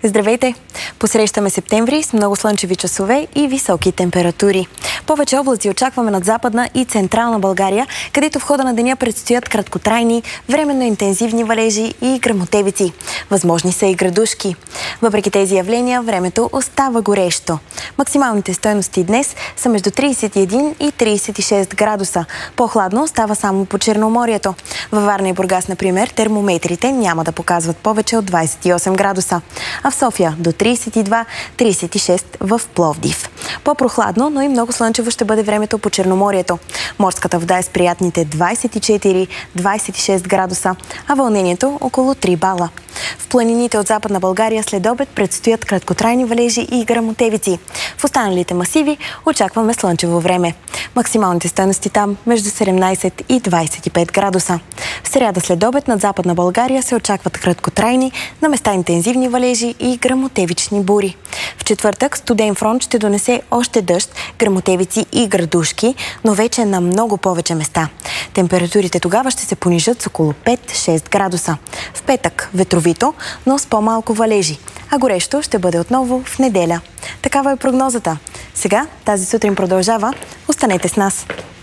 Здравейте! Посрещаме септември с много слънчеви часове и високи температури. Повече облаци очакваме над Западна и Централна България, където в хода на деня предстоят краткотрайни, временно интензивни валежи и гръмотевици. Възможни са и градушки. Въпреки тези явления, времето остава горещо. Максималните стойности днес са между 31 и 36 градуса. По-хладно става само по Черноморието. Във Варна и Бургас, например, термометрите няма да показват повече от 28 градуса. А в София до 32-36 в Пловдив. По-прохладно, но и много слънчево ще бъде времето по Черноморието. Морската вода е с приятните 24-26 градуса, а вълнението около 3 бала. В планините от Западна България след обед предстоят краткотрайни валежи и гръмотевици. В останалите масиви очакваме слънчево време. Максималните стойности там между 17 и 25 градуса. В сряда след обед над Западна България се очакват краткотрайни, на места интензивни валежи и гръмотевични бури. В четвъртък студен фронт ще донесе още дъжд, гръмотевици и градушки, но вече на много повече места. Температурите тогава ще се понижат с около 5-6 градуса. В петък ветровито, но с по-малко валежи. А горещо ще бъде отново в неделя. Такава е прогнозата. Сега тази сутрин продължава. Останете с нас!